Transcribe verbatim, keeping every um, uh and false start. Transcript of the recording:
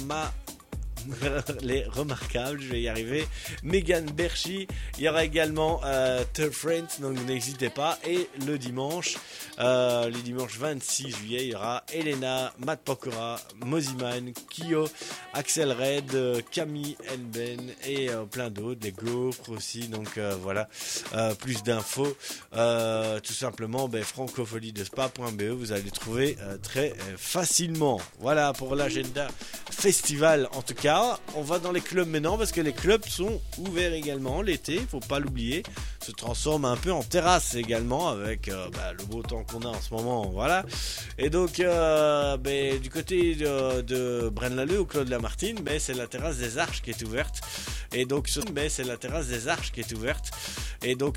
Roma... les remarquables, je vais y arriver, Megan Berchi, il y aura également euh, Turf Friends, donc n'hésitez pas, et le dimanche, euh, le dimanche vingt-six juillet, il y aura Elena, Matt Pokora, Moziman, Kyo, Axel Red, euh, Camille Elben et euh, plein d'autres, des gaufres aussi, donc euh, voilà, euh, plus d'infos, euh, tout simplement, ben, francophonie de spa point b e, vous allez trouver euh, très euh, facilement. Voilà pour l'agenda festival en tout cas. On va dans les clubs maintenant parce que les clubs sont ouverts également l'été, il faut pas l'oublier, se transforme un peu en terrasse également avec euh, bah, le beau temps qu'on a en ce moment, voilà. Et donc euh, bah, du côté de, de Braine-l'Alleud ou Claude Lamartine, bah, c'est la terrasse des Arches qui est ouverte. Et donc bah, c'est la terrasse des Arches qui est ouverte. Et donc